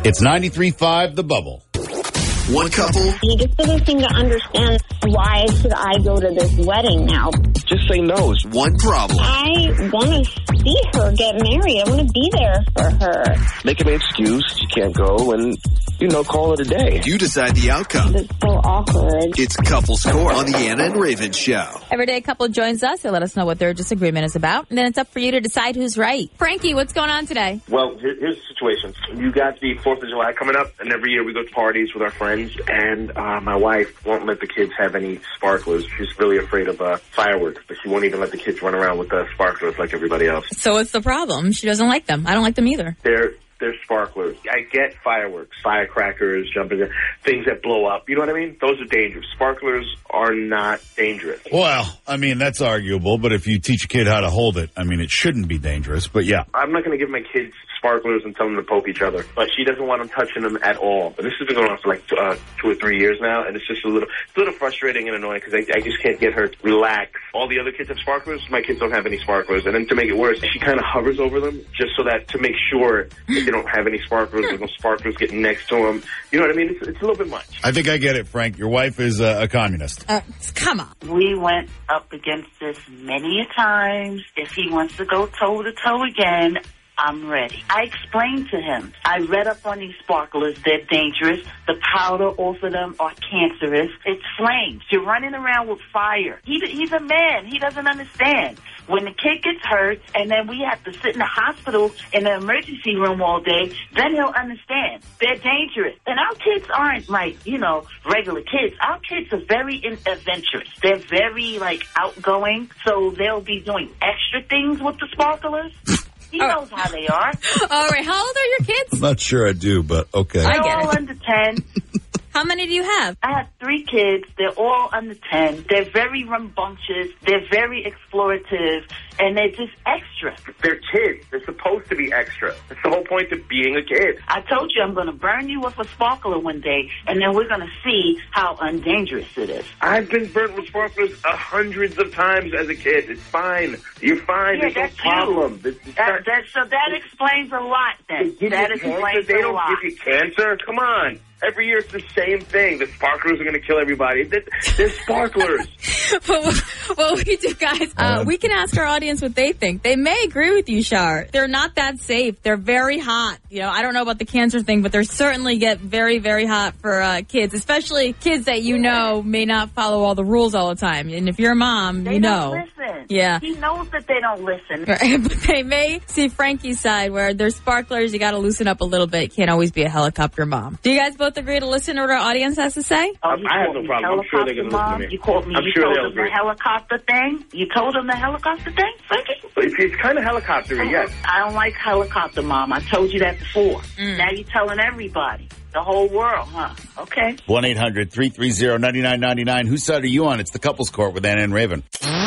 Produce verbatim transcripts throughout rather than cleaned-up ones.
It's ninety-three point five The Bubble. One couple. He just doesn't seem to understand why should I go to this wedding now. Just say no. One problem. I want to see her get married. I want to be there for her. Make an excuse. You can't go and, you know, call it a day. You decide the outcome. It's so awkward. It's Couples Court on the Anna and Raven Show. Every day a couple joins us. They let us know what their disagreement is about. And then it's up for you to decide who's right. Frankie, what's going on today? Well, here, here's the situation. You got the fourth of July coming up, and every year we go to parties with our friends, and uh, my wife won't let the kids have any sparklers. She's really afraid of uh, fireworks, but she won't even let the kids run around with uh, sparklers like everybody else. So what's the problem? She doesn't like them. I don't like them either. They're They're sparklers. I get fireworks, firecrackers, jumping, things that blow up. You know what I mean? Those are dangerous. Sparklers are not dangerous. Well, I mean, that's arguable, but if you teach a kid how to hold it, I mean, it shouldn't be dangerous, but yeah. I'm not going to give my kids sparklers and tell them to poke each other, but she doesn't want them touching them at all. And this has been going on for like uh, two or three years now, and it's just a little, it's a little frustrating and annoying because I, I just can't get her to relax. All the other kids have sparklers. My kids don't have any sparklers. And then to make it worse, she kind of hovers over them just so that to make sure that they don't have any sparklers. There's no sparklers getting next to them. You know what I mean? It's, it's a little bit much. I think I get it, Frank. Your wife is uh, a communist. Uh, come on. We went up against this many a times. If he wants to go toe-to-toe again, I'm ready. I explained to him. I read up on these sparklers. They're dangerous. The powder off of them are cancerous. It's flames. You're running around with fire. He, he's a man. He doesn't understand. When the kid gets hurt and then we have to sit in the hospital in the emergency room all day, then he'll understand. They're dangerous. And our kids aren't like, you know, regular kids. Our kids are very in- adventurous. They're very, like, outgoing. So they'll be doing extra things with the sparklers. He knows how they are. All right. How old are your kids? I'm not sure I do, but okay. They're I get all it. under ten. How many do you have? I have three kids. They're all under ten. They're very rambunctious. They're very explorative. And they're just extra. They're kids. They're supposed to be extra. That's the whole point of being a kid. I told you I'm going to burn you with a sparkler one day, and then we're going to see how undangerous it is. I've been burnt with sparklers uh, hundreds of times as a kid. It's fine. You're fine. Yeah, There's that's no problem. you. It's That, not- that, so that explains a lot, then. They give That you cancer. explains They a don't lot. give you cancer. Come on. Every year it's the same thing. The sparklers are going to kill everybody. They're, they're sparklers. Well, what we do, guys, uh, we can ask our audience what they think. They may agree with you, Shar. They're not that safe. They're very hot. You know, I don't know about the cancer thing, but they certainly get very, very hot for uh, kids, especially kids that you know may not follow all the rules all the time. And if you're a mom, They you don't know. listen. Yeah. He knows that they don't listen. But they may see Frankie's side where there's sparklers. You got to loosen up a little bit. Can't always be a helicopter mom. Do you guys both agree to listen to what our audience has to say? Oh, I- you I have called no me problem. I'm sure they're gonna helicopter listen to mom? me. You called me. I'm you sure told they'll him the agree. helicopter thing? You told him the helicopter thing, Frankie? It's, it's kind of helicoptery, yes. I don't like helicopter mom. I told you that before. Mm. Now you're telling everybody. The whole world, huh? Okay. one eight hundred three three zero nine nine nine nine. Whose side are you on? It's the Couples Court with Anna and Raven.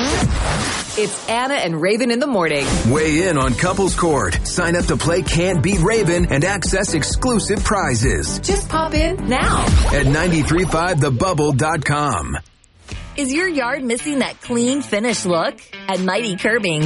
It's Anna and Raven in the morning. Weigh in on Couples Court. Sign up to play Can't Beat Raven and access exclusive prizes Just pop in now. at nine three five the bubble dot com. Is your yard missing that clean, finished look? At Mighty Curbing,